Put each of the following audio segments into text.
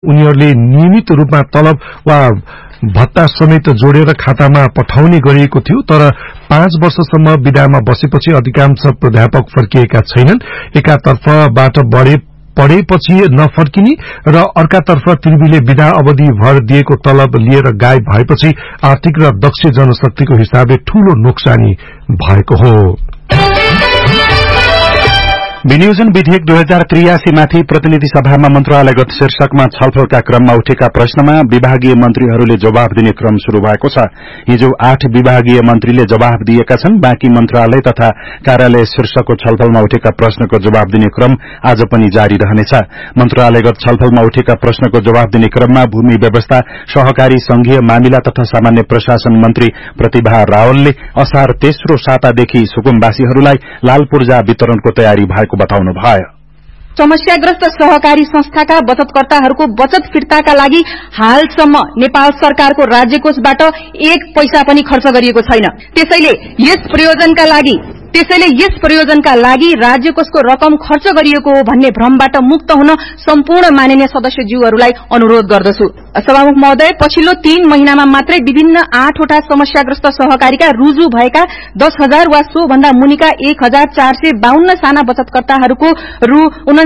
उनीहरूले नियमित रूपमा तलब वा भत्ता समेत जोडेर खातामा पठाउने गरिएको थियो, तर 5 वर्षसम्म विदामा बसेपछि अधिकांश प्राध्यापक फर्किएका छैनन्। एकातर्फबाट पढेपछि नफर्किने र अर्कातर्फ तिर्बीले विदा अवधि भर दिएको तलब लिएर गायब भएपछि आर्थिक र दक्ष जनशक्तिको हिसाबले ठूलो नोक्सानी भएको हो। विनियोजन विधेयक 2083 माथि प्रतिनिधि सभामा मन्त्रालयगत शीर्षकमा छलफलका क्रममा उठेका प्रश्नमा विभागीय मन्त्रीहरूले जवाफ दिने क्रम शुरू भएको छ। हिजो 8 विभागीय मन्त्रीले जवाफ दिएका छन्। बाँकी मन्त्रालय तथा कार्यालय शीर्षकको छलफलमा उठेका प्रश्नको जवाफ दिने क्रम आज पनि जारी रहनेछ। मन्त्रालयगत छलफलमा उठेका प्रश्नको जवाफ दिने क्रममा भूमि व्यवस्था, सहकारी संघीय मामिला तथा सामान्य प्रशासन मन्त्री प्रतिभा रावलले असार तेस्रो सातादेखि सुकुम्बासीहरूलाई लाल पूर्जा वितरणको तयारी भएको बताउनुभयो। समस्याग्रस्त सहकारी संस्थाका बचतकर्ताहरूको बचत फिर्ताका लागि हालसम्म नेपाल सरकारको राज्य कोषबाट 1 पैसा पनि खर्च गरिएको छैन। त्यसैले यस प्रयोजनका लागि राज्य कोषको रकम खर्च गरिएको हो भन्ने भ्रमबाट मुक्त हुन सम्पूर्ण माननीय सदस्यज्यूहरूलाई अनुरोध गर्दछु। सभामुख महोदय, पछिल्लो 3 महिनामा मात्रै विभिन्न 8 वटा समस्याग्रस्त सहकारीका रुजु भएका 10,000 वा सो भन्दा मुनिका 1,452 साना बचतकर्ताहरूको रु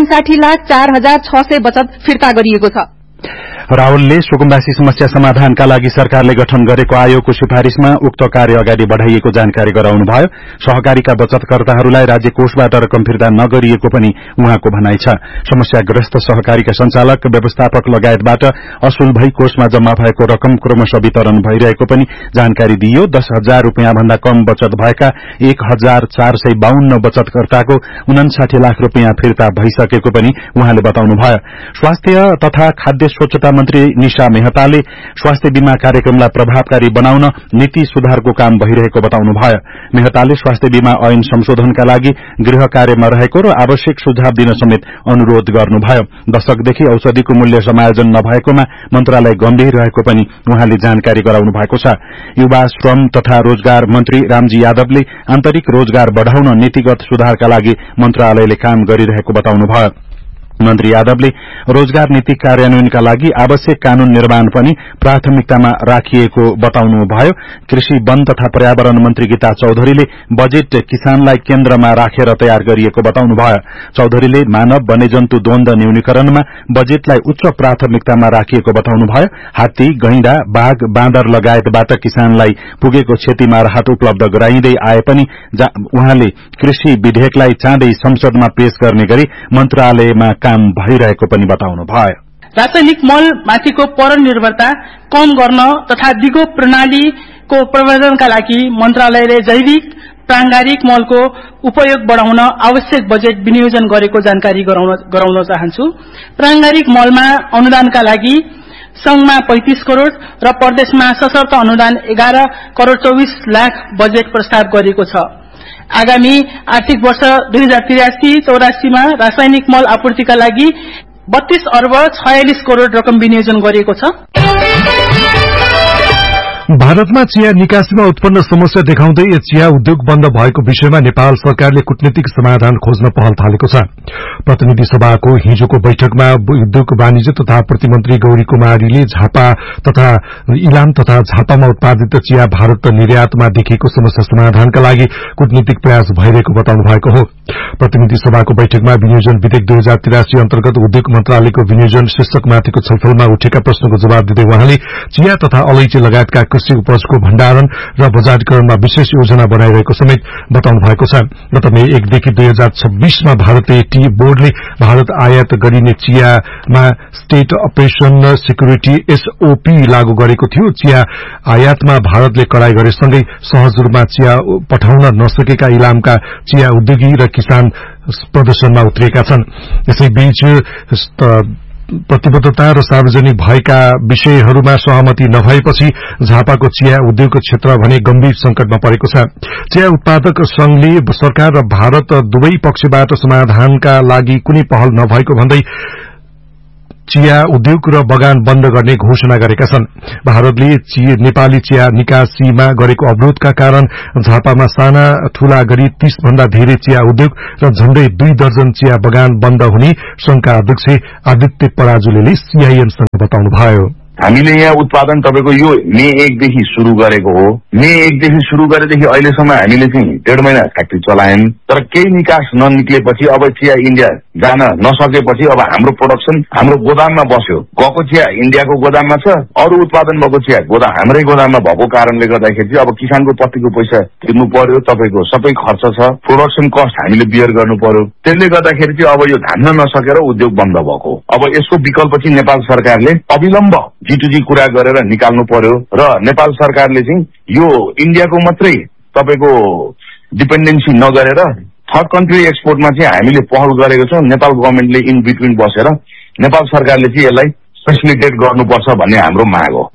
59,04,600 बचत फिर्ता गरिएको छ। रावलले सुकुम्बासी समस्या समाधानका लागि सरकारले गठन गरेको आयोगको सिफारिशमा उक्त कार्य अगाडि बढ़ाइएको जानकारी गराउनुभयो। सहकारीका बचतकर्ताहरूलाई राज्य कोषबाट रकम फिर्ता नगरिएको पनि उहाँको भनाइ छ। समस्याग्रस्त सहकारीका संचालक, व्यवस्थापक लगायतबाट असुल भई कोषमा जम्मा भएको रकम क्रमशः वितरण भइरहेको पनि जानकारी दिइयो। 10,000 रूपियाँ भन्दा कम बचत भएका 1,452 बचतकर्ताको 59 लाख रूपियाँ फिर्ता भइसकेको पनि उहाँले बताउनुभयो। स्वास्थ्य तथा खाद्य स्वच्छता मन्त्री निशा मेहताले स्वास्थ्य बीमा कार्यक्रमलाई प्रभावकारी बनाउन नीति सुधारको काम भइरहेको बताउनुभयो। मेहताले स्वास्थ्य बीमा ऐन संशोधनका लागि गृह कार्यमा रहेको र आवश्यक सुझाव दिन समेत अनुरोध गर्नुभयो। दशकदेखि औषधिको मूल्य समायोजन नभएकोमा मन्त्रालय गम्भीर रहेको पनि उहाँले जानकारी गराउनु भएको छ। युवा श्रम तथा रोजगार मन्त्री रामजी यादवले आन्तरिक रोजगार बढ़ाउन नीतिगत सुधारका लागि मन्त्रालयले काम गरिरहेको बताउनुभयो। मन्त्री यादवले रोजगार नीति कार्यान्वयनका लागि आवश्यक कानून निर्माण पनि प्राथमिकतामा राखिएको बताउनुभयो। कृषि, वन तथा पर्यावरण मन्त्री गीता चौधरीले बजेट किसानलाई केन्द्रमा राखेर तयार गरिएको बताउनुभयो। चौधरीले मानव वन्यजन्तु द्वन्द न्यूनीकरणमा बजेटलाई उच्च प्राथमिकतामा राखिएको बताउनुभयो। हात्ती, गैंडा, बाघ, बाँदर लगायतबाट किसानलाई पुगेको क्षतिमा राहत उपलब्ध गराइँदै आए पनि उहाँले कृषि विधेयकलाई चाँडै संसदमा पेश गर्ने गरी मन्त्रालयमा काम भइरहेको पनि बताउनुभयो। रासायनिक मल माथिको परनिर्भरता कम गर्न तथा दिगो प्रणालीको प्रवर्धनका लागि मन्त्रालयले जैविक प्रांगारिक मलको उपयोग बढ़ाउन आवश्यक बजेट विनियोजन गरेको जानकारी गराउन चाहन्छु। प्रांगारिक मलमा अनुदानका लागि संघमा 35 करोड़ र प्रदेशमा सशर्त अनुदान 11 करोड़ 24 लाख बजेट प्रस्ताव गरिएको छ। आगामी आर्थिक वर्ष 2083-84 मा रासायनिक मल आपूर्तिका लागि 32 अर्ब 46 करोड़ रकम विनियोजन गरिएको छ। भारतमा चिया निकासीमा उत्पन्न समस्या देखाउँदै चिया उद्योग बन्द भएको विषयमा नेपाल सरकारले कूटनीतिक समाधान खोज्न पहल थालेको छ। प्रतिनिधि सभाको हिजोको बैठकमा उद्योग वाणिज्य तथा प्रतिमन्त्री गौरी कुमारीले झापा तथा इलाम तथा झापामा उत्पादित चिया भारत निर्यातमा देखिएको समस्या समाधानका लागि कूटनीतिक प्रयास भइरहेको बताउनु भएको हो। प्रतिनिधि सभाको बैठकमा विनियोजन विधेयक 2083 अन्तर्गत उद्योग मन्त्रालयको विनियोजन शीर्षकमाथिको छलफलमा उठेका प्रश्नको जवाब दिँदै उहाँले चिया तथा अलैँची लगायतका कृषि उपजको भण्डारण र बजारीकरणमा विशेष योजना बनाइरहेको समेत बताउनु भएको छ। गत मे 1 देखि 2026 मा भारतीय टी बोर्डले भारत आयात गरिने चियामा स्टेट अपरेशन सिक्युरिटी SOP लागू गरेको थियो। चिया आयातमा भारतले कडाई गरेसँगै सहज रूपमा चिया पठाउन नसकेका इलामका चिया उद्योगी र किसान प्रदर्शनमा उत्रिएका छन्। यसैबीच प्रतिबद्धता र सार्वजनिक भएका विषयहरूमा सहमति नभएपछि झापाको चिया उद्योग क्षेत्र भने गम्भीर संकटमा परेको छ। चिया उत्पादक संघले सरकार र भारत दुवै पक्षबाट समाधानका लागि कुनै पहल नभएको भन्दै चिया उद्योग र बगान बन्द गर्ने घोषणा गरेका छन्। भारतले नेपाली चिया निकासीमा गरेको अवरोधका कारण झापामा साना ठूला गरी 30 भन्दा धेरै चिया उद्योग र झण्डै 2 दर्जन चिया बगान बन्द हुने संघका अध्यक्ष आदित्य पराजुले सीआईएनसँग बताउनुभयो। हामीले यहाँ उत्पादन तपाईको यो मे 1 देखि शुरू गरेको हो। मे 1 देखि शुरू गरेदेखि अहिलेसम्म हामीले चाहिँ 1.5 महिना फ्याक्ट्री चलायौं, तर केही निकास ननिक्लेपछि अब चिया इन्डिया जान नसकेपछि अब हाम्रो प्रोडक्सन हाम्रो गोदाममा बस्यो। गएको चिया इन्डियाको गोदाममा छ, अरू उत्पादन भएको चिया हाम्रै गोदाममा भएको कारणले गर्दाखेरि अब किसानको पत्तीको पैसा तिर्नु पर्यो, तपाईको सबै खर्च छ, प्रोडक्सन कस्ट हामीले बियर गर्नु पर्यो। त्यसले गर्दाखेरि चाहिँ अब यो धान्न नसकेर उद्योग बन्द भएको। अब यसको विकल्प चाहिँ नेपाल सरकारले अविलम्ब G2G कुरा गरेर निकाल्नु पर्यो र नेपाल सरकारले चाहिँ यो इन्डियाको मात्रै तपाईको डिपेन्डेन्सी नगरेर थर्ड कन्ट्री एक्सपोर्टमा चाहिँ हामीले पहल गरेको छौं। नेपाल गभर्नमेन्टले इन बिट्विन बसेर नेपाल सरकारले चाहिँ यसलाई फेसिलिटेट गर्नुपर्छ भन्ने हाम्रो माग हो।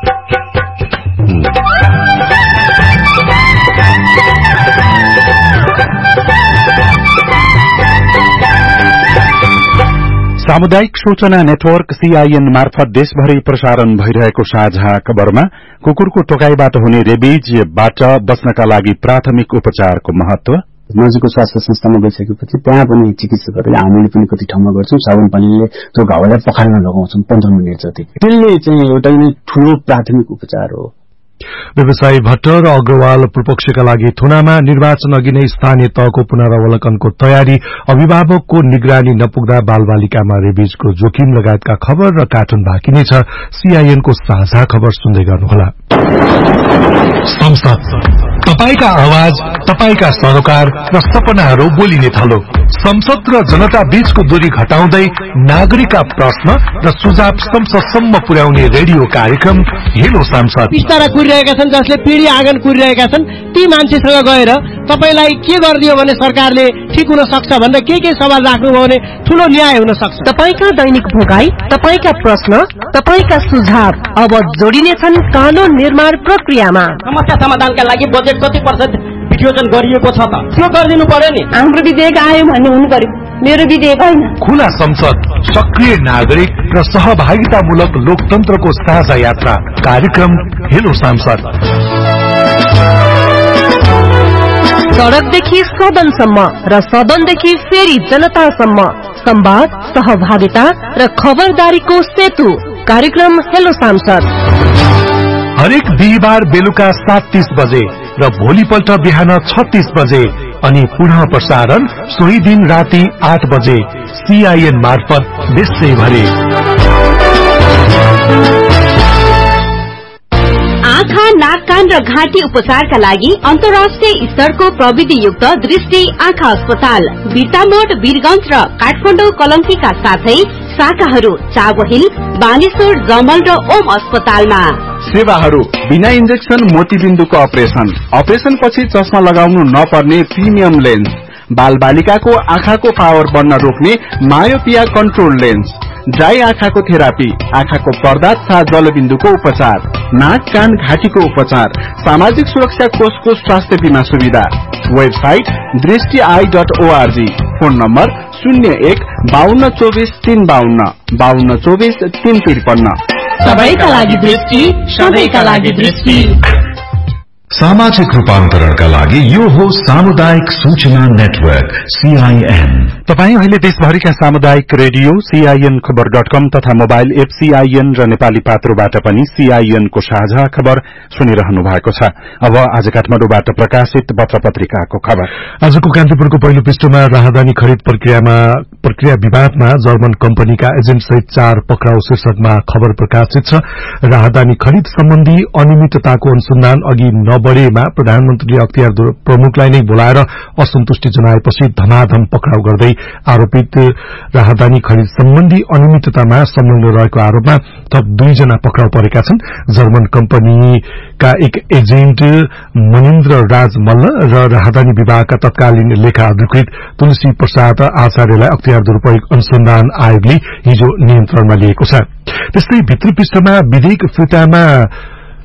सामुदायिक सूचना नेटवर्क सीआईएन मार्फत देशभरि प्रसारण भइरहेको साझा खबरमा कुकुरको टोकाईबाट हुने रेबिजबाट बच्नका लागि प्राथमिक उपचारको महत्व, नजिकको स्वास्थ्य संस्थामा गइसकेपछि त्यहाँ पनि चिकित्सकहरूले हामीले पनि कति ठाउँमा गर्छौं, साबुन पानीले त्यो घाउलाई पखाल्न लगाउँछौं 15 मिनेट जति। त्यसले चाहिँ एउटा नै ठूलो प्राथमिक उपचार हो। व्यवसायी भट्ट र अग्रवाल पूर्वपक्षका लागि थुनामा निर्वाचन अघि नै स्थानीय तहको पुनरावलोकनको तयारी, अभिभावकको निगरानी नपुग्दा बालबालिकामा रेबिजको जोखिम लगायतका खबर र कार्टुन बाँकी नै छ। सीआईएनको साझा खबर सुन्दै गर्नुहोला। संसद, तपाईका आवाज, तपाईका सरोकार र सपनाहरू बोलिने थलो। संसद र जनता बीचको दूरी घटाउँदै नागरिकका प्रश्न र सुझाव संसदसम्म पुर्याउने रेडियो कार्यक्रम हेलो सांसद। बिस्तारा कुरिरहेका छन्, जसले पिँढी आँगन कुरिरहेका छन्, ती मान्छेसँग गएर तपाईलाई के गरिदियो भने सरकारले ठिक हुन सक्छ भनेर के सवाल राख्नुभयो भने ठूलो न्याय हुन सक्छ। तपाईका दैनिक भोगाई, तपाईका प्रश्न, तपाईका सुझाव अब जोडिनेछन् कानून निर्माण प्रक्रियामा। समस्या समाधानका लागि बजेट कति % विनियोजन गरिएको छ त त्यो गरिदिनु पर्यो नि। हाम्रो विधेयक आयो भन्ने हुनु पर्यो, मेरो विधेयक होइन। खुला संसद, सक्रिय नागरिक र सहभागितामूलक लोकतन्त्रको साझा यात्रा कार्यक्रम हेलो सांसद। सड़कदेखि सदनसम्म र सदनदेखि फेरि जनतासम्म संवाद, सहभागिता र खबरदारीको सेतु कार्यक्रम हेलो सांसद। हरेक बिहिबार बेलुका 7:30 बजे र भोलिपल्ट बिहान 36 बजे अनि पुनः प्रसारण सोही दिन राति 8 बजे सीआईएन मार्फत देशैभरि। आँखा, नाक, कान र घाँटी उपचारका लागि अन्तर्राष्ट्रिय स्तरको प्रविधियुक्त दृष्टि आँखा अस्पताल बिर्तामोड, वीरगंज र काठमाडौँ कलङ्कीका साथै शाखाहरू चाबहिल, बानेश्वर, जमल र ओम अस्पतालमा। सेवाहरू बिना इन्जेक्सन मोतीबिन्दुको अपरेशन पछि चस्मा लगाउनु नपर्ने प्रिमियम लेन्स, बालबालिकाको आँखाको पावर बढ्न रोक्ने मायोपिया कन्ट्रोल लेन्स, ड्राई आँखाको थेरापी, आँखाको पर्दा तथा जलबिन्दुको उपचार, नाक, कान, घाँटीको उपचार, सामाजिक सुरक्षा कोषको स्वास्थ्य बीमा सुविधा। Website दृष्टि.org, phone number 01-5224-352, 5224-353। सबैका लागि दृष्टि, सबैका लागि दृष्टि। सामाजिक रूपान्तरणका लागि यो हो सामुदायिक सूचना नेटवर्क सीआईएन। तपाई अहिले देशभरिका सामुदायिक रेडियो सीआईएन खबर.com तथा मोबाइल एप सीआईएन र नेपाली पात्रोबाट पनि सीआईएन को साझा खबर सुनिरहनु भएको छ। अब आज काठमाडौँबाट प्रकाशित पत्र पत्रिकाको खबर। आजको कान्तिपुरको पहिलो पृष्ठमा राहदानी खरिद प्रक्रिया विवादमा जर्मन कम्पनीका एजेन्ट सहित 4 पक्राउ शीर्षकमा खबर प्रकाशित छ। राहदानी खरिद सम्बन्धी अनियमितताको अनुसन्धान अघि नबढेमा प्रधानमन्त्रीले अख्तियार प्रमुखलाई नै बोलाएर असन्तुष्टि जनाएपछि धमाधम पक्राउ गर्दै आरोपित राहदानी खरिद सम्बन्धी अनियमिततामा संलग्न रहेको आरोपमा थप 2 जना पक्राउ परेका छन्। जर्मन कम्पनीका एक एजेन्ट मनिन्द्र राज मल्ल र राहदानी विभागका तत्कालीन लेखा अधिकृत तुलसी प्रसाद आचार्यलाई अख्तियार दुरूपयोग अनुसन्धान आयोगले हिजो नियन्त्रणमा लिएको छ। त्यस्तै भित्री पृष्ठमा विधेयक फिर्तामा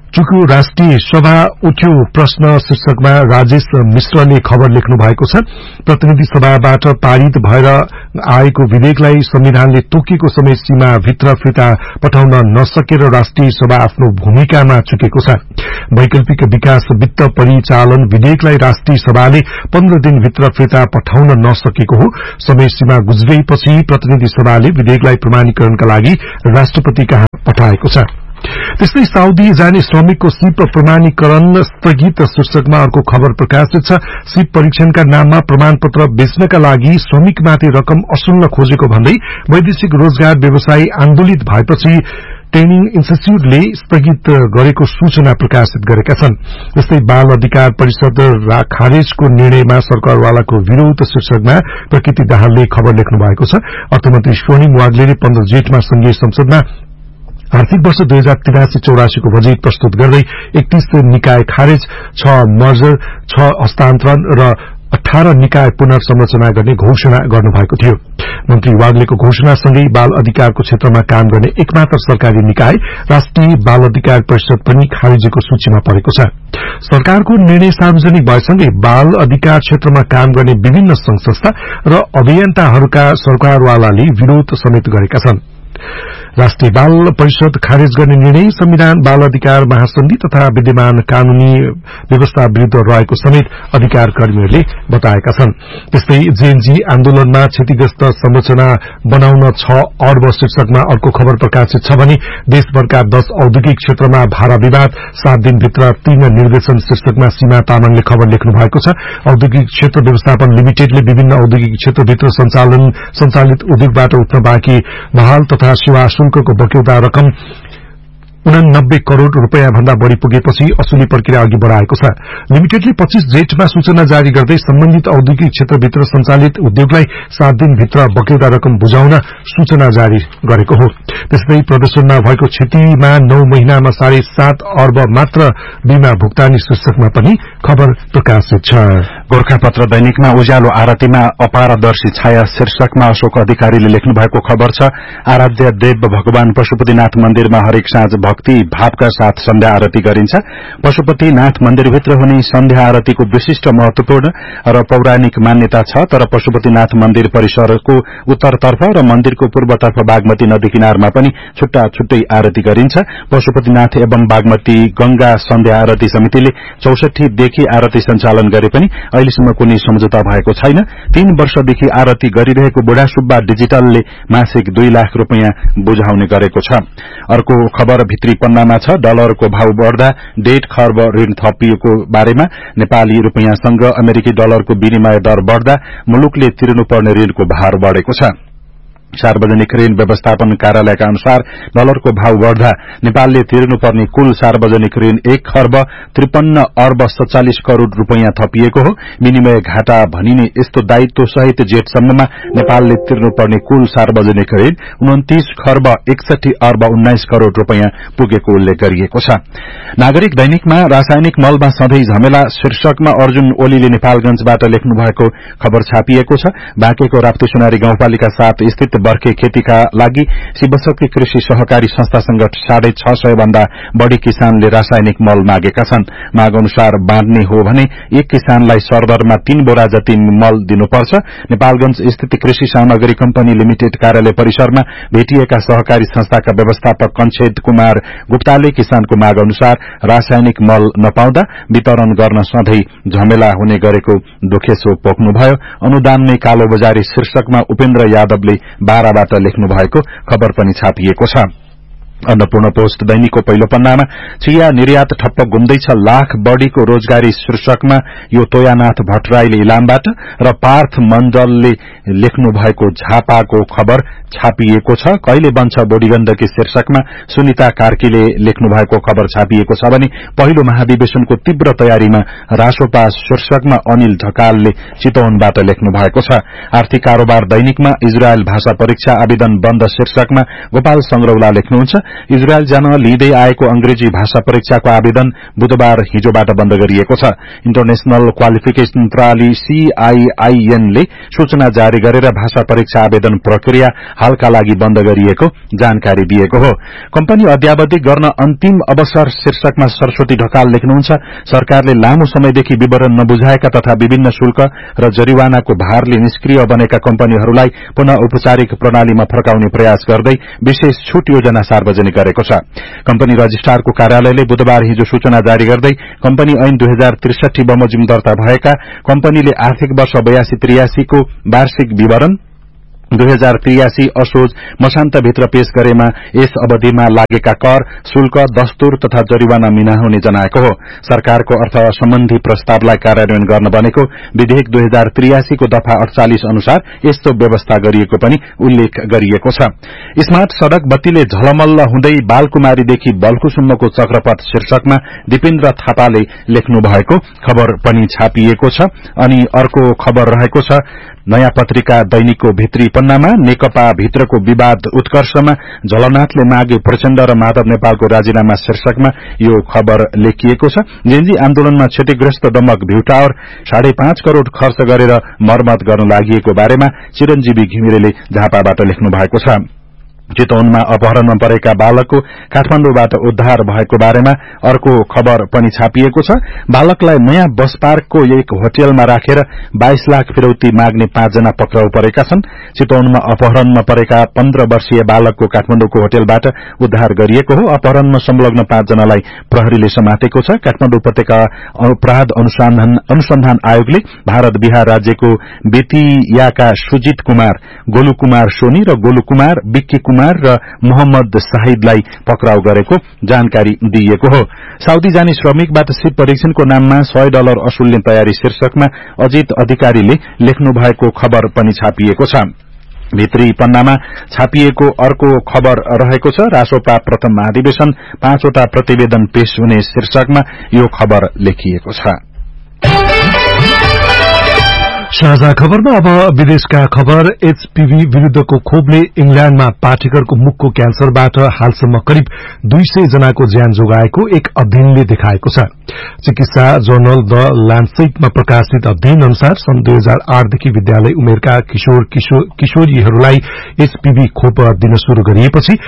चुक्यो राष्ट्रिय सभा उठ्यो प्रश्न शीर्षकमा राजेश मिश्रले खबर लेख्नु भएको छ। प्रतिनिधि सभाबाट पारित भएर आएको विधेयकलाई संविधानले तोकिएको समय सीमा भित्र फिर्ता पठाउन नसकेर राष्ट्रिय सभा आफ्नो भूमिकामा चुकेको छ। वैकल्पिक विकास वित्त परिचालन विधेयकलाई राष्ट्रिय सभाले 15 दिनभित्र फिर्ता पठाउन नसकेको हो। समय सीमा गुज्रेपछि प्रतिनिधि सभाले विधेयकलाई प्रमाणीकरणका लागि राष्ट्रपति कहाँ पठाएको छ। त्यस्तै साउदी जाने श्रमिकको सिप प्रमाणीकरण स्थगित शीर्षकमा अर्को खबर प्रकाशित छ। सिप परीक्षणका नाममा प्रमाणपत्र बेच्नका लागि श्रमिकमाथि रकम असुल्न खोजेको भन्दै वैदेशिक रोजगार व्यवसायी आन्दोलित भएपछि ट्रेनिङ इन्स्टिच्यूटले स्थगित गरेको सूचना प्रकाशित गरेका छन्। त्यस्तै बाल अधिकार परिषद खारेजको निर्णयमा सरकारवालाको विरोध शीर्षकमा प्रकृति दाहालले खबर लेख्नु भएको छ। अर्थमन्त्री स्वर्णिम वाग्लेले 15 जेठमा संघीय संसदमा आर्थिक वर्ष 2083-84 को बजेट प्रस्तुत गर्दै 31 निकाय खारेज, 6 मर्जर, 6 हस्तान्तरण र 18 निकाय पुनर्संरचना गर्ने घोषणा गर्नुभएको थियो। मन्त्री वाग्लेको घोषणासँगै बाल अधिकारको क्षेत्रमा काम गर्ने एकमात्र सरकारी निकाय राष्ट्रिय बाल अधिकार परिषद पनि खारेजीको सूचीमा परेको छ। सरकारको निर्णय सार्वजनिक भएसँगै बाल अधिकार क्षेत्रमा काम गर्ने विभिन्न संघ संस्था र अभियन्ताहरूका सरकारवालाले विरोध समेत गरेका छन्। राष्ट्रिय बाल परिषद खारेज गर्ने निर्णय संविधान, बाल अधिकार महासन्धि तथा विद्यमान कानूनी व्यवस्था विरूद्ध रहेको समेत अधिकार कर्मीहरूले बताएका छन्। त्यस्तै जेएनजी आन्दोलनमा क्षतिग्रस्त संरचना बनाउन 6 अर्ब शीर्षकमा अर्को खबर प्रकाशित छ भने देशभरका 10 औद्योगिक क्षेत्रमा भाडा विवाद 7 दिनभित्र 3 निर्देशन शीर्षकमा सीमा तामाङले खबर लेख्नु भएको छ। औद्योगिक क्षेत्र व्यवस्थापन लिमिटेडले विभिन्न औद्योगिक क्षेत्रभित्र सञ्चालित उद्योगबाट उठ्न बाँकी बहाल तथा सेवा शुल्कको बक्यौता रकम 89 करोड़ रूपियाँ भन्दा बढ़ी पुगेपछि असुली प्रक्रिया अघि बढ़ाएको छ। लिमिटेडले 25 जेठमा सूचना जारी गर्दै सम्बन्धित औद्योगिक क्षेत्रभित्र सञ्चालित उद्योगलाई 7 दिनभित्र बक्यौता रकम बुझाउन सूचना जारी गरेको हो। त्यसै प्रदर्शनमा भएको क्षतिमा 9 महिनामा 7.5 अर्ब मात्र बीमा भुक्तानी शीर्षकमा पनि खबर प्रकाशित छ। गोर्खापत्र दैनिकमा उज्यालो आरतीमा अपारदर्शी छाया शीर्षकमा अशोक अधिकारीले लेख्नु भएको खबर छ। आराध्य देव भगवान पशुपतिनाथ मन्दिरमा हरेक साँझ भक्ति भावका साथ सन्ध्या आरती गरिन्छ। पशुपतिनाथ मन्दिरभित्र हुने सन्ध्या आरतीको विशिष्ट महत्वपूर्ण र पौराणिक मान्यता छ। तर पशुपतिनाथ मन्दिर परिसरको उत्तरतर्फ र मन्दिरको पूर्वतर्फ बागमती नदी किनारमा पनि छुट्टा छुट्टै आरती गरिन्छ। पशुपतिनाथ एवं बागमती गंगा सन्ध्या आरती समितिले 64 देखि आरती सञ्चालन गरे पनि अहिलेसम्म कुनै सम्झौता भएको छैन। 3 वर्षदेखि आरती गरिरहेको बुढा सुब्बा डिजिटलले मासिक 2 लाख रूपियाँ बुझाउने गरेको छ। अर्को खबर भित्री पन्नामा छ। डलरको भाव बढ्दा 1.5 खर्ब ऋण थपिएको बारेमा नेपाली रूपियाँसँग अमेरिकी डलरको विनिमय दर बढ्दा मुलुकले तिर्नुपर्ने ऋणको भार बढेको छ। सार्वजनिक ऋण व्यवस्थापन कार्यालयका अनुसार डलरको भाव बढ़दा नेपालले तिर्नुपर्ने कुल सार्वजनिक ऋण 1 खर्ब 53 अर्ब 47 करोड़ रूपियाँ थपिएको हो। विनिमय घाटा भनिने यस्तो दायित्व सहित जेठसम्ममा नेपालले तिर्नुपर्ने कुल सार्वजनिक ऋण 29 खर्ब 61 अर्ब 19 करोड़ रूपियाँ पुगेको उल्लेख गरिएको छ। नागरिक दैनिकमा रासायनिक मलमा सधैँ झमेला शीर्षकमा अर्जुन ओलीले नेपालगंजबाट लेख्नु भएको खबर छापिएको छ। बाँकेको राप्तीसुनारी गाउँपालिका 7 स्थित बर्खे खेतीका लागि शिवशक्ति कृषि सहकारी संस्थासँग 650 भन्दा बढ़ी किसानले रासायनिक मल मागेका छन्। माग अनुसार बाँड्ने हो भने एक किसानलाई सरदरमा 3 बोरा जति मल दिनुपर्छ। नेपालगंज स्थित कृषि सामग्री कम्पनी लिमिटेड कार्यालय परिसरमा भेटिएका सहकारी संस्थाका व्यवस्थापक कन्छेद कुमार गुप्ताले किसानको माग अनुसार रासायनिक मल नपाउँदा वितरण गर्न सधैँ झमेला हुने गरेको दुखेसो पोख्नुभयो। अनुदानमै कालो बजारी शीर्षकमा उपेन्द्र यादवले बाराबाट लेख्नु भएको खबर पनि छापिएको छ। अन्नपूर्ण पोस्ट दैनिकको पहिलो पन्नामा चिया निर्यात ठप्प घुम्दैछ, लाख बढ़ीको रोजगारी शीर्षकमा यो तोयानाथ भट्टराईले इलामबाट र पार्थ मण्डलले लेख्नु भएको झापाको खबर छापिएको छ। कहिले बन्छ बोडीगण्डकी शीर्षकमा सुनिता कार्कीले लेख्नु भएको खबर छापिएको छ भने पहिलो महाधिवेशनको तीव्र तयारीमा रासोपा शीर्षकमा अनिल ढकालले चितवनबाट लेख्नु भएको छ। आर्थिक कारोबार दैनिकमा इजरायल भाषा परीक्षा आवेदन बन्द शीर्षकमा गोपाल संग्रौला लेख्नुहुन्छ। इजरायल जान लिँदै आएको अंग्रेजी भाषा परीक्षाको आवेदन बुधबार हिजोबाट बन्द गरिएको छ। इन्टरनेशनल क्वालिफिकेशन प्रणाली CIIN ले सूचना जारी गरेर भाषा परीक्षा आवेदन प्रक्रिया हालका लागि बन्द गरिएको जानकारी दिएको हो। कम्पनी अद्यावधि गर्न अन्तिम अवसर शीर्षकमा सरस्वती ढकाल लेख्नुहुन्छ, सरकारले लामो समयदेखि विवरण नबुझाएका तथा विभिन्न शुल्क र जरिवानाको भारले निष्क्रिय बनेका कम्पनीहरूलाई पुनः औपचारिक प्रणालीमा फर्काउने प्रयास गर्दै विशेष छूट योजना सार्वजनिक गरेको छ। कम्पनी रजिस्ट्रारको कार्यालयले बुधबार हिजो सूचना जारी गर्दै कम्पनी ऐन 2063 बमोजिम दर्ता भएका कम्पनीले आर्थिक वर्ष 82-83 को वार्षिक विवरण 2083 असोज मसान्तभित्र पेश गरेमा यस अवधिमा लागेका कर, शुल्क, दस्तुर तथा जरिवाना मिना हुने जनाएको हो। सरकारको अर्थ सम्बन्धी प्रस्तावलाई कार्यान्वयन गर्न बनेको विधेयक 2083 को दफा 48 अनुसार यस्तो व्यवस्था गरिएको पनि उल्लेख गरिएको छ। स्मार्ट सड़क बत्तीले झलमल्ल हुँदै बालकुमारीदेखि बल्खुसम्मको चक्रपथ शीर्षकमा दिपेन्द्र थापाले लेख्नु भएको खबर पनि छापिएको छ। अनि अर्को खबर रहेको छ, नयाँ पत्रिका दैनिकको भित्री पन्नामा नेकपा भित्रको विवाद उत्कर्षमा झलनाथले मागे प्रचण्ड र माधव नेपालको राजीनामा शीर्षकमा यो खबर लेखिएको छ। जेन्जी आन्दोलनमा क्षतिग्रस्त दमक भ्यू टावर 5.5 करोड़ खर्च गरेर मर्मत गर्न लागि बारेमा चिरञ्जीवी घिमिरेले झापाबाट लेख्नु भएको छ। चितवनमा अपहरणमा परेका बालकको काठमाडौँबाट उद्धार भएको बारेमा अर्को खबर पनि छापिएको छ। बालकलाई नयाँ बस पार्कको एक होटलमा राखेर 22 लाख फिरौती माग्ने 5 जना पक्राउ परेका छन्। चितवनमा अपहरणमा परेका 15 वर्षीय बालकको काठमाडौँको होटलबाट उद्धार गरिएको हो। अपहरणमा संलग्न 5 जनालाई प्रहरीले समातेको छ। काठमाडौँ उपत्यका अपराध अनुसन्धान आयोगले भारत बिहार राज्यको बेतियाका सुजित कुमार, गोलु कुमार सोनी र गोलु कुमार, विक्की कुमार र मोहम्मद शाहिदलाई पक्राउ गरेको जानकारी दिएको हो। साउदी जाने श्रमिकबाट सिप परीक्षणको नाममा $100 असुल्ने तयारी शीर्षकमा अजित अधिकारीले लेख्नु भएको खबर पनि छापिएको छ। भित्री पन्नामा छापिएको अर्को खबर रहेको छ, रासोपा प्रथम महाधिवेशन 5 वटा प्रतिवेदन पेश हुने शीर्षकमा यो खबर लेखिएको छ। साझा खबरमा अब विदेशका खबर। एचपीभी विरूद्धको खोपले इंग्ल्याण्डमा पाठेघरको मुखको क्यान्सरबाट हालसम्म करिब 200 जनाको ज्यान जोगाएको एक अध्ययनले देखाएको छ। चिकित्सा जर्नल द ल्यान्डसेटमा प्रकाशित अध्ययन अनुसार सन् 2008 देखि विद्यालय उमेरका किशोरीहरूलाई एचपीभी खोप दिन शुरू गरिएपछि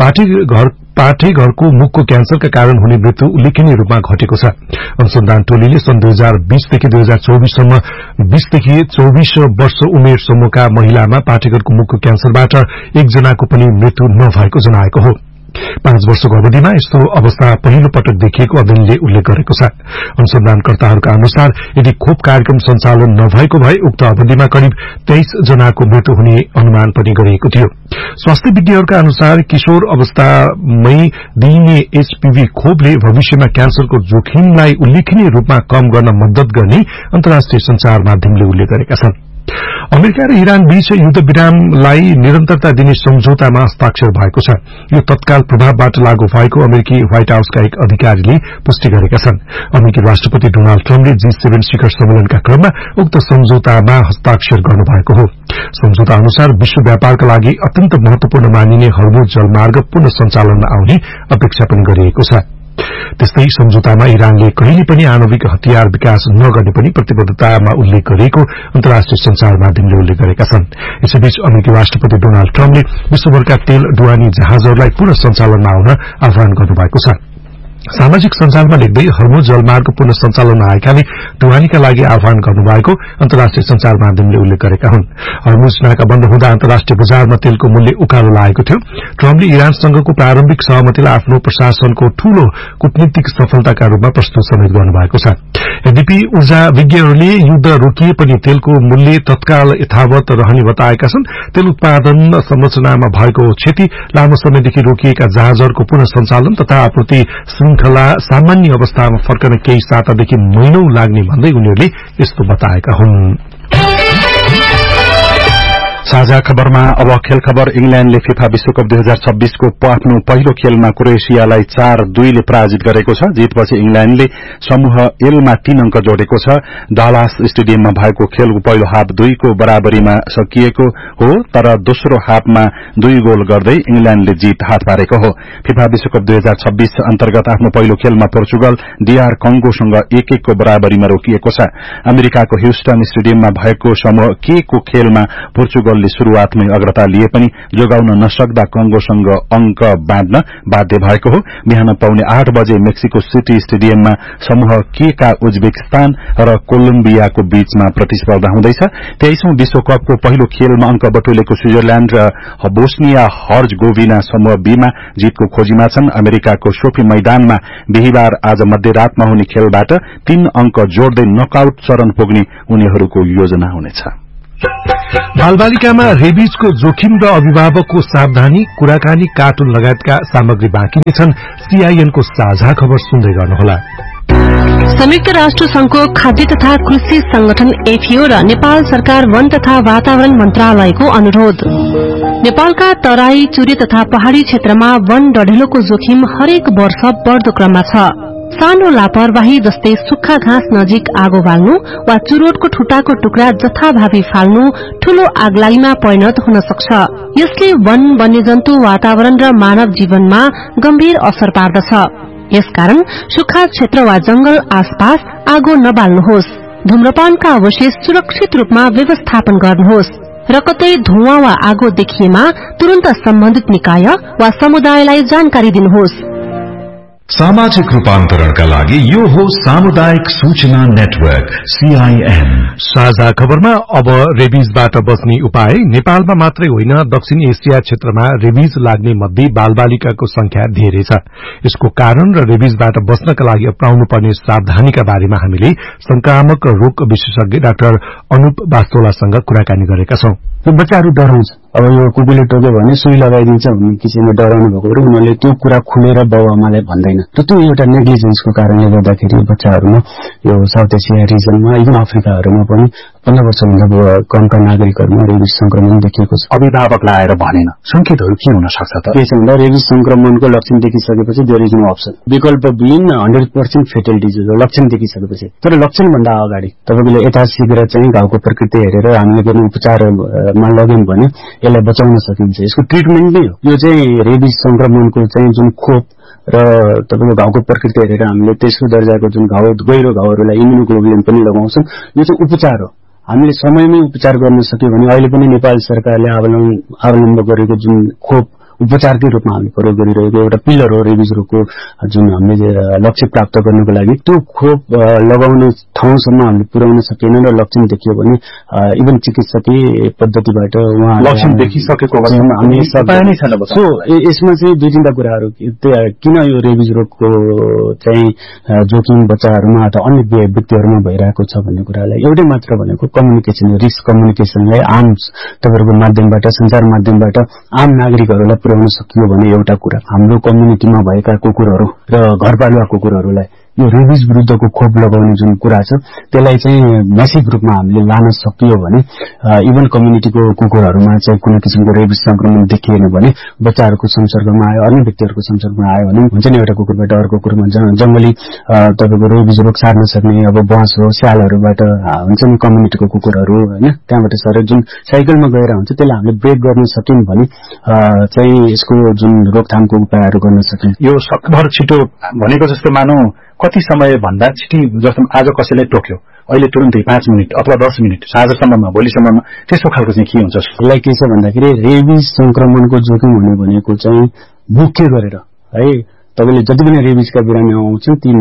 पाठेघरको मुखको क्यान्सरका कारण हुने मृत्यु उल्लेखनीय रूपमा घटेको छ। अनुसन्धान टोलीले सन् 2020 देखि 2024 सम्म 20 देखि 24 वर्ष उमेर समूहका महिलामा पाठेघरको मुखको क्यान्सरबाट 1 जनाको पनि मृत्यु नभएको जनाएको हो। 5 वर्षको अवधिमा यस्तो अवस्था पहिलो पटक देखिएको अध्ययनले उल्लेख गरेको छ। अनुसन्धानकर्ताहरूका अनुसार यदि खोप कार्यक्रम सञ्चालन नभएको भए उक्त अवधिमा करिब 23 जनाको मृत्यु हुने अनुमान पनि गरिएको थियो। स्वास्थ्य विज्ञहरूका अनुसार किशोर अवस्थामै दिइने एचपीभी खोपले भविष्यमा क्यान्सरको जोखिमलाई उल्लेखनीय रूपमा कम गर्न मद्दत गर्ने अन्तर्राष्ट्रिय संचार माध्यमले उल्लेख गरेका छन्। अमेरिका र इरान बीच युद्ध विरामलाई निरन्तरता दिने सम्झौतामा हस्ताक्षर भएको छ। यो तत्काल प्रभावबाट लागू भएको अमेरिकी व्हाइट हाउसका एक अधिकारीले पुष्टि गरेका छन्। अमेरिकी राष्ट्रपति डोनाल्ड ट्रम्पले G7 शिखर सम्मेलनका क्रममा उक्त सम्झौतामा हस्ताक्षर गर्नुभएको हो। सम्झौता अनुसार विश्व व्यापारका लागि अत्यन्त महत्वपूर्ण मानिने हर्मुज जलमार्ग पुनः सञ्चालनमा आउने अपेक्षा पनि गरिएको छ। त्यस्तै सम्झौतामा इरानले कहिले पनि आणविक हतियार विकास नगर्ने पनि प्रतिबद्धतामा उल्लेख गरिएको अन्तर्राष्ट्रिय संचार माध्यमले उल्लेख गरेका छन्। यसैबीच अमेरिकी राष्ट्रपति डोनाल्ड ट्रम्पले विश्वभरका तेल ढुवानी जहाजहरूलाई पुनः सञ्चालनमा आउन आह्वान गर्नुभएको छ। सामाजिक सञ्जालमा लेख्दै हर्मुज जलमार्ग पुनः सञ्चालनमा आएकाले ढुवानीका लागि आह्वान गर्नुभएको अन्तर्राष्ट्रिय संचार माध्यमले उल्लेख गरेका हुन्। हर्मुज नाका बन्द हुँदा अन्तर्राष्ट्रिय बजारमा तेलको मूल्य उकालो लागेको थियो। ट्रम्पले इरानसँगको प्रारम्भिक सहमतिलाई आफ्नो प्रशासनको ठूलो कूटनीतिक सफलताका रूपमा प्रस्तुत समेत गर्नुभएको छ। यद्यपि ऊर्जा विज्ञहरूले युद्ध रोकिए पनि तेलको मूल्य तत्काल यथावत रहने बताएका छन्। तेल उत्पादन संरचनामा भएको क्षति, लामो समयदेखि रोकिएका जहाजहरूको पुनः सञ्चालन तथा आपूर्ति श्रृंखला सामान्य अवस्थामा फर्कन केही सातादेखि महिनौं लाग्ने भन्दै उनीहरूले यस्तो बताएका हुन्। साझा खबरमा अब खेल खबर। इंग्ल्याण्डले फिफा विश्वकप 2026 को आफ्नो पहिलो खेलमा क्रोएशियालाई 4-2 ले पराजित गरेको छ। जितपछि इंग्ल्याण्डले समूह एलमा 3 अंक जोडेको छ। डालास स्टेडियममा भएको खेलको पहिलो हाफ 2 को बराबरीमा सकिएको हो, तर दोस्रो हाफमा 2 गोल गर्दै इंग्ल्याण्डले जित हात पारेको हो। फिफा विश्वकप 2026 अन्तर्गत आफ्नो पहिलो खेलमा पोर्चुगल डीआर कंगोसँग 1-1 को बराबरीमा रोकिएको छ। अमेरिकाको ह्युस्टन स्टेडियममा भएको समूह के को खेलमा पोर्चुगल दलले शुरूआतमै अग्रता लिए पनि जोगाउन नसक्दा कंगोसँग अंक बाँड्न बाध्य भएको हो। बिहान पाउने 8 बजे मेक्सिको सिटी स्टेडियममा समूह के का उज्बेकिस्तान र कोलम्बियाको बीचमा प्रतिस्पर्धा हुँदैछ। 23औं विश्वकपको पहिलो खेलमा अंक बटुलेको स्विजरल्याण्ड र बोस्निया हर्जगोभिना समूह बी मा जीतको खोजीमा छन्। अमेरिकाको सोफी मैदानमा बिहीबार आज मध्यरातमा हुने खेलबाट 3 अंक जोड्दै नकआउट चरण पुग्ने उनीहरूको योजना हुनेछ। बालबालिकामा रेबिजको जोखिम र अभिभावकको सावधानी, कुराकानी, कार्टुन लगायतका सामग्री बाँकी नै छन्। सीआईएनको साझा खबर सुन्दै गर्नुहोला। संयुक्त राष्ट्र संघको खाद्य तथा कृषि संगठन एफएओ र नेपाल सरकार वन तथा वातावरण मन्त्रालयको अनुरोध। नेपालका तराई, चुरे तथा पहाड़ी क्षेत्रमा वन डढेलोको जोखिम हरेक वर्ष बढ़दो क्रममा छ। सानो लापरवाही जस्तै सुक्खा घाँस नजिक आगो बाल्नु वा चुरोटको ठुटाको टुक्रा जथाभावी फाल्नु ठूलो आगलागीमा परिणत हुन सक्छ। यसले वन, वन्यजन्तु, वातावरण र मानव जीवनमा गम्भीर असर पार्दछ। यसकारण सुक्खा क्षेत्र वा जंगल आसपास आगो नबाल्नुहोस्। धूम्रपानका अवशेष सुरक्षित रूपमा व्यवस्थापन गर्नुहोस् र कतै धुवाँ वा आगो देखिएमा तुरन्त सम्बन्धित निकाय वा समुदायलाई जानकारी दिनुहोस्। सामाजिक रूपान्तरणका लागि यो हो सामुदायिक सूचना नेटवर्क सीआईएन। साझा खबरमा अब रेबिजबाट बच्ने उपाय। नेपालमा मात्रै होइन, दक्षिण एशिया क्षेत्रमा रेबिज लाग्ने मध्ये बालबालिकाको संख्या धेरै छ। यसको कारण र रेबिजबाट बच्नका लागि अपनाउनु पर्ने सावधानीका बारेमा हामीले संक्रामक रोग विशेषज्ञ डाक्टर अनुप वास्तोलासँग कुराकानी गरेका छौं। बच्चाहरू डराउँछ। अब यो कुकुरले टोक्यो भने सुई लगाइदिन्छ भन्ने किसिमले डराउनु भएको भएर उनीहरूले त्यो कुरा खुलेर बाबुआमालाई भन्दैन। र त्यो एउटा नेग्लिजेन्सको कारणले गर्दाखेरि बच्चाहरूमा यो साउथ एसिया रिजनमा, इभन अफ्रिकाहरूमा पनि 15 वर्षभन्दा कमका नागरिकहरूमा रेबिज संक्रमण देखिएको छ। अभिभावकलाई आएर भनेन, संकेतहरू के हुन सक्छ त? के छ भन्दा रेबिज संक्रमणको लक्षण देखिसकेपछि देयर इज नो अप्सन, विकल्प बिन 100% फेटलिटी लक्षण देखिसकेपछि। तर लक्षण भन्दा अगाडि तपाईले यथाशीघ्र चाहिँ घाउको प्रकृति हेरेर हामीले गर्ने उपचारमा लग्यौं भने यसलाई बचाउन सकिन्छ। यसको ट्रिटमेन्ट नै हो यो चाहिँ रेबिज संक्रमणको चाहिँ जुन खोप र तपाईको घाउको प्रकृति हेरेर हामीले तेस्रो दर्जाको जुन गहिरो घाउहरूलाई इम्युनोग्लोबुलिन पनि लगाउँछौं। यो चाहिँ उपचार हो। हामीले समयमै उपचार गर्न सक्यो भने अहिले पनि नेपाल सरकारले अवलम्बन गरेको जुन खोप उपचारकै रूपमा हामी प्रयोग गरिरहेको एउटा पिलर हो रेबिज रोगको जुन हामीले लक्ष्य प्राप्त गर्नको लागि। त्यो खोप लगाउने ठाउँसम्म हामीले पुर्याउन सकेन र लक्षण देखियो भने इभन चिकित्सकीय पद्धतिबाट उहाँ लक्षण देखिसकेको हामी सो यसमा चाहिँ दुई तीनटा कुराहरू किन यो रेबिज रोगको चाहिँ जोखिम बच्चाहरूमा अथवा अन्य व्यक्तिहरूमा भइरहेको छ भन्ने कुरालाई एउटै मात्र भनेको कम्युनिकेसन, रिस्क कम्युनिकेसनलाई आम तपाईहरुको माध्यमबाट, सञ्चार माध्यमबाट आम नागरिकहरूलाई पुर्याउन सकियो भने एउटा कुरा हाम्रो कम्युनिटीमा भएका कुकुरहरू र घरपालुवा कुकुरहरूलाई यो रेबिज विरुद्धको खोप लगाउने जुन कुरा छ त्यसलाई चाहिँ म्यासिभ रूपमा हामीले लान सकियो भने इभन कम्युनिटीको कुकुरहरूमा चाहिँ कुनै किसिमको रेबिज संक्रमण देखिएन भने बच्चाहरूको संसर्गमा आयो, अन्य व्यक्तिहरूको संसर्गमा आयो भने हुन्छ नि एउटा कुकुरबाट अर्को कुकुरमा जंगली तपाईको रेबिज रोग सार्न सक्ने अब बस हो, स्यालहरूबाट हुन्छ नि कम्युनिटीको कुकुरहरू हैन त्यहाँबाट सर जुन साइकलमा गएर हुन्छ त्यसलाई हामीले ब्रेक गर्न सक्यौं भने चाहिँ यसको जुन रोकथामको उपायहरू गर्न सकिन्छ। यो सकभर छिटो भनेको जस्तो मानौ कति समय भन्दा छिटो जस्तो आज कसैलाई टोक्यो अहिले तुरुन्तै 5 मिनेट अथवा 10 मिनेट साँझसम्ममा भोलिसम्ममा त्यस्तो खालको चाहिँ के हुन्छ? यसलाई के छ भन्दाखेरि रेबिज संक्रमणको जोखिम हुने भनेको चाहिँ मुख्य गरेर है तपाईले जति पनि रेबिजका बिरामी आउँछन् ती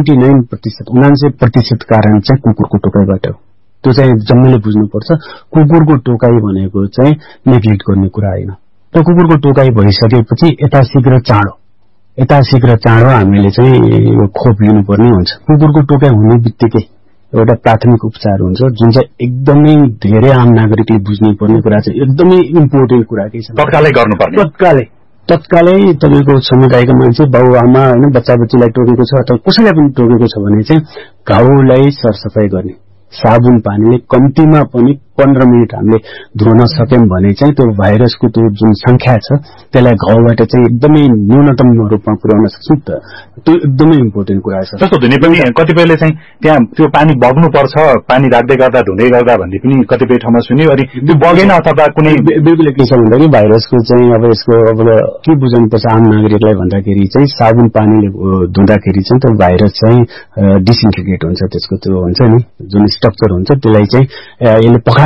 99% कारण चाहिँ कुकुरको टोकाइबाट हो। त्यो चाहिँ जम्मैले बुझ्नुपर्छ। कुकुरको टोकाइ भनेको चाहिँ नेग्लेक्ट गर्ने कुरा होइन। र कुकुरको टोकाइ भइसकेपछि यथाशीघ्र चाँडो हामीले चाहिँ यो खोप लिनुपर्ने हुन्छ। कुकुरको टोकाइ हुने बित्तिकै एउटा प्राथमिक उपचार हुन्छ जुन चाहिँ एकदमै धेरै आम नागरिकले बुझ्नै पर्ने कुरा चाहिँ एकदमै इम्पोर्टेन्ट कुरा के छ तत्कालै गर्नुपर्ने। तत्कालै तपाईको समुदायका मान्छे बाबुआमा हैन बच्चा-बच्चीलाई टोकेको छ अथवा कसैलाई पनि टोकेको छ भने चाहिँ घाउलाई सरसफाई गर्ने साबुन पानीले कम्तीमा पनि 15 मिनेट हामीले धुन सक्यौं भने चाहिँ त्यो भाइरसको त्यो जुन संख्या छ त्यसलाई घाउबाट चाहिँ एकदमै न्यूनतम रूपमा पुर्याउन सक्छौं। त्यो एकदमै इम्पोर्टेन्ट कुरा छ। जस्तो धुने पनि कतिपयले चाहिँ त्यहाँ त्यो पानी बग्नु पर्छ, पानी राख्दै गर्दा धुँदै गर्दा भन्ने पनि कतिपय ठाउँमा सुन्यो। अनि त्यो बगेन अथवा कुनै बिल्कुल के छ भन्दाखेरि भाइरसको चाहिँ अब यसको अब के बुझ्नुपर्छ आम नागरिकलाई भन्दाखेरि चाहिँ साबुन पानीले धुँदाखेरि चाहिँ त्यो भाइरस चाहिँ डिसइन्टिग्रेट हुन्छ। त्यसको त्यो हुन्छ नि जुन स्ट्रक्चर हुन्छ त्यसलाई चाहिँ यसले पखाल्न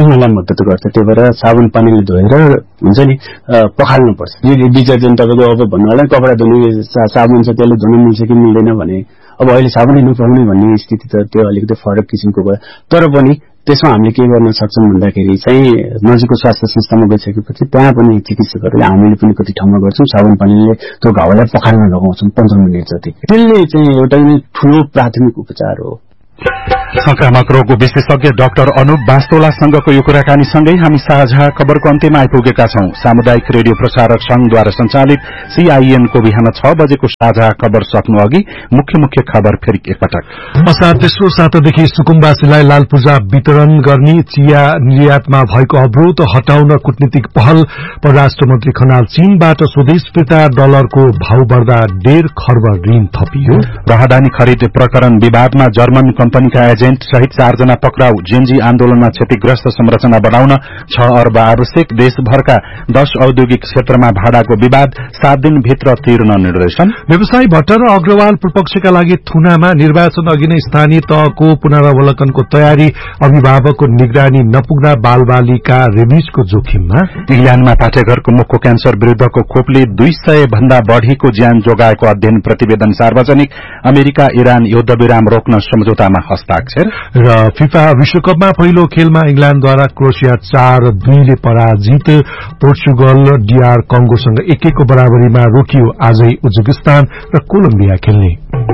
पखाल्नलाई मद्दत गर्छ। त्यही भएर साबुन पानीले धोएर हुन्छ नि पखाल्नुपर्छ। यो डिटर्जेन्ट तपाईँको अब भन्नु होला कपडा धुने साबुन छ त्यसले धुन मिल्छ कि मिल्दैन भने अब अहिले साबुनै नपाउने भन्ने स्थिति त त्यो अलिकति फरक किसिमको भयो। तर पनि त्यसमा हामीले के गर्न सक्छौँ भन्दाखेरि चाहिँ नजिकको स्वास्थ्य संस्थामा गइसकेपछि त्यहाँ पनि चिकित्सकहरूले हामीले पनि कति ठाउँमा गर्छौँ साबुन पानीले त्यो घाउलाई पखाल्न लगाउँछौँ 15 मिनट जति। त्यसले चाहिँ एउटा ठूलो प्राथमिक उपचार हो। संक्रामक रोग विशेषज्ञ डाक्टर अनुप बास्तोलासँगको यो कुराकानीसँगै हामी साझा खबरको अन्त्यमा आइपुगेका छौं। सामुदायिक रेडियो प्रसारक संघद्वारा सञ्चालित CIN को बिहान 6 बजेको साझा खबर सक्नु अघि मुख्य खबर फेरि एकपटक। असार तेस्रो सातादेखि सुकुम्बासीलाई लाल पूर्जा वितरण गर्ने चिया निर्यातमा भएको अवरोध हटाउन कूटनीतिक पहल। परराष्ट्र मन्त्री खनाल चीनबाट स्वदेश फिर्ता डलरको भाव बढ्दा 1.5 खर्ब ऋण थपियो। राहदानी खरिद प्रकरण विवादमा जर्मन कम्पनीका एजेन्ट सहित 4 जना पक्राउ। जेनजी आन्दोलनमा क्षतिग्रस्त संरचना बढ़ाउन 6 अर्ब आवश्यक। देशभरका 10 औद्योगिक क्षेत्रमा भाडाको विवाद 7 दिनभित्र तिर्न निर्देशन। व्यवसायी भट्ट र अग्रवाल पूर्वपक्षका लागि थुनामा निर्वाचन अघि नै स्थानीय तहको पुनरावलोकनको तयारी। अभिभावकको निगरानी नपुग्दा बालबालिका रेबिजको जोखिममा। इंग्ल्याण्डमा पाठेघरको मुखको क्यान्सर विरूद्धको खोपले 200 भन्दा बढ़ीको ज्यान जोगाएको अध्ययन प्रतिवेदन सार्वजनिक। अमेरिका इरान युद्धविराम रोक्न सम्झौतामा हस्ताक्षर। र फिफा विश्वकपमा पहिलो खेलमा इंग्ल्याण्डद्वारा क्रोएसिया 4-2 ले पराजित। पोर्चुगल DR कंगोसँग 1-1 को बराबरीमा रोकियो। आजै उज्बेकिस्तान र कोलम्बिया खेल्ने।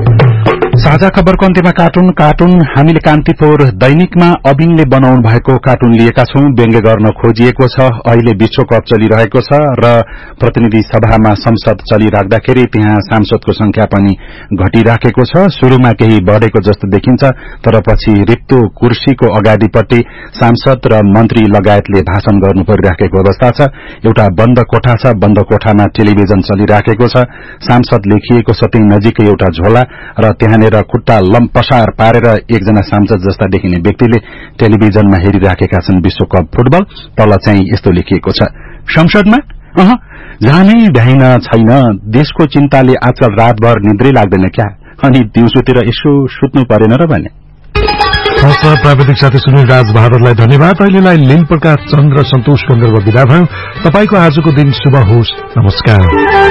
साझा खबरको अन्त्यमा कार्टुन हामीले कान्तिपुर दैनिकमा अबिङले बनाउनु भएको कार्टुन लिएका छौं। व्यङ्ग्य गर्न खोजिएको छ। अहिले विश्वकप चलिरहेको छ र प्रतिनिधि सभामा संसद चलिराख्दाखेरि त्यहाँ सांसदको संख्या पनि घटिराखेको छ। शुरूमा केही बढ़ेको जस्तो देखिन्छ तर पछि रित्तो कुर्सीको अगाडिपट्टि सांसद र मन्त्री लगायतले भाषण गर्नु परिराखेको अवस्था छ। एउटा बन्द कोठा छ। बन्द कोठामा टेलिभिजन चलिराखेको छ। सांसद लेखिएको छ त्यही नजिकै एउटा झोला र त्यहाँनिर खुट्टा लम्पसार पारेर एकजना सांसद जस्ता देखिने व्यक्तिले टेलिभिजनमा हेरिराखेका छन् विश्वकप फुटबल। तल चाहिँ यस्तो लेखिएको छ संसदमा जानै भ्याइन छैन। देशको चिन्ताले आजकल रातभर निद्रै लाग्दैन क्या अनि दिउँसोतिर यसो सुत्नु परेन र भने। प्राविधिक साथी सुनिल राज बहादुरलाई धन्यवाद। अहिलेलाई लिन प्रकाश चन्द्र सन्तोष गन्धर्व विदा भयो। तपाईको आजको दिन शुभ होस्। नमस्कार।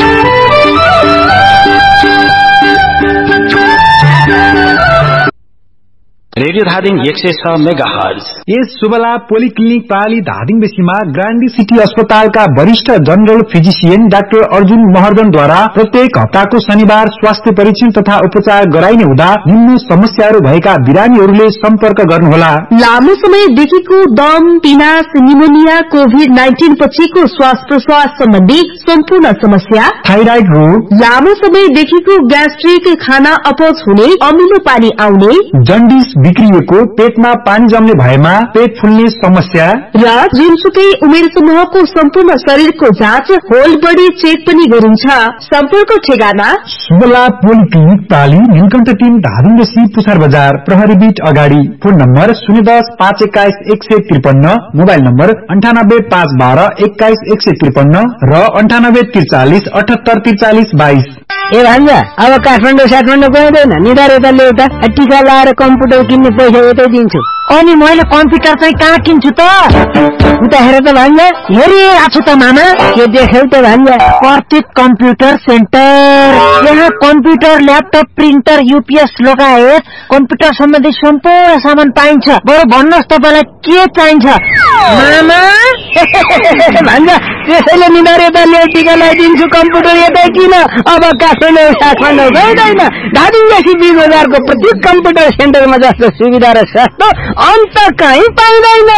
Radio Dhading 106 megahertz. यस शुभलाभ पोलिक्लिनिक प्राली धादिङ बेसीमा ग्रान्डी सिटी अस्पतालका वरिष्ठ जनरल फिजिशियन डाक्टर अर्जुन महर्जनद्वारा प्रत्येक हप्ताको शनिबार स्वास्थ्य परीक्षण तथा उपचार गराइने हुँदा निम्न समस्याहरू भएका बिरामीहरूले सम्पर्क गर्नुहोला। लामो समयदेखिको दम, पिनास, निमोनिया, कोभिड-19 पछिको श्वास प्रश्वास सम्बन्धी सम्पूर्ण समस्या, थाइराइड रोग, लामो समयदेखिको ग्यास्ट्रिक, खाना अपच हुने, अमिलो पानी आउने, जन्डिस बिग्रिएको, पेटमा पानी जम्ने भएमा पेट फुल्ने समस्या र जुनसुकै उमेर समूहको सम्पूर्ण शरीरको जाँच, होल बडी चेक पनि गरिन्छ। सम्पर्क ठेगाना शुभलाभ पोलिक्लिनिक प्राली, नीलकण्ठ 3 धादिङ बेसी, पुछार बजार, प्रहरी बीट अगाडि। फोन नम्बर 010 521 153, मोबाइल नम्बर 98 512 21 153 र 98 43 78 43 22। ए भान्जा अब काठमाडौँ गइँदैन निधार यता ल्याउँदा टिका लाएर कम्प्युटर किन्ने पैसा यतै दिन्छु। अनि मैले कम्प्युटर चाहिँ कहाँ किन्छु त? उता हेर त भान्जा, हेरिरहेको छु त मामा। के देख्यौ त भान्जा? प्रतीक कम्प्युटर सेन्टर। यहाँ कम्प्युटर, ल्यापटप, प्रिन्टर, UPS लगायत कम्प्युटर सम्बन्धी सम्पूर्ण सामान पाइन्छ। बरु भन्नुहोस् तपाईँलाई के चाहिन्छ मामा? भान्जा त्यसैले निधार यता ल्याउ, टिका लगाइदिन्छु, कम्प्युटर यतै किन। अब काठमाडौँ गइँदैन। धादिङ बेसी 20 बजारको प्रत्येक कम्प्युटर सेन्टरमा जस्तो सुविधा र सस्तो अन्त कहीँ पाइँदैन।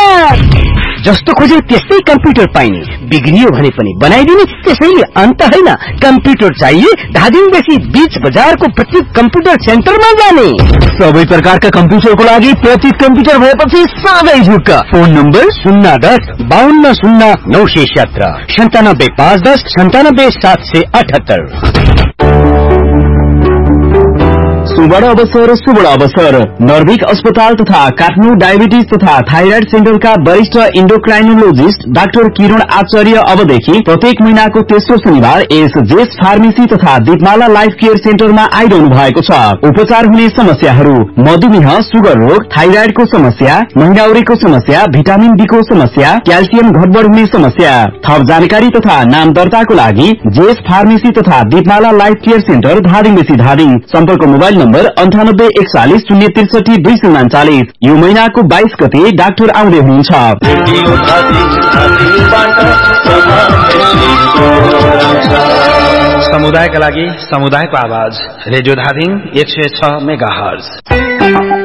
जस्तो खोज्यो त्यस्तै कम्प्युटर पाइने, बिग्रियो भने पनि बनाइदिने। त्यसैले अन्त होइन, कम्प्युटर चाहिए धादिङ बेसी 20 बजारको प्रत्येक कम्प्युटर सेन्टरमा जाने। सबै प्रकारका कम्प्युटरको लागि प्रत्येक कम्प्युटर भएपछि सबै झुक्क। Phone number 010 52 0 917 97 510 97 778। सुवर्ण अवसर नर्भिक अस्पताल तथा काठमाडौँ डायबिटिज तथा थाइराइड सेन्टरका वरिष्ठ इन्डोक्राइनोलोजिस्ट डाक्टर किरण आचार्य अबदेखि प्रत्येक महिनाको तेस्रो शनिबार जेस फार्मेसी तथा दीपमाला लाइफ केयर सेन्टरमा आइरहनु भएको छ। उपचार हुने समस्याहरू मधुमेह, सुगर रोग, थाइराइडको समस्या, महिनाउरीको समस्या, भिटामिन डी को समस्या, क्याल्सियम घटबड हुने समस्या। थप जानकारी तथा नाम दर्ताको लागि जेस फार्मेसी तथा दीपमाला लाइफ केयर सेन्टर धादिङदेखि धादिङ। सम्पर्क मोबाइल नम्बर 9841 063 239। यो महिनाको 22 गते डाक्टर आउँदै हुनुहुन्छ। समुदायका लागि समुदायको आवाज रेडियो धादिङ 106 मेगाहर्ज।